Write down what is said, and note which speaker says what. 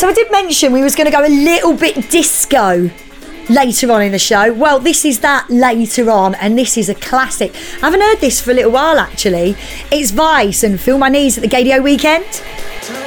Speaker 1: I did mention we was going to go a little bit disco later on in the show. Well, this is that later on, and this is a classic. I haven't heard this for a little while, actually. It's Vice and Feel My Knees at the Gaydio weekend.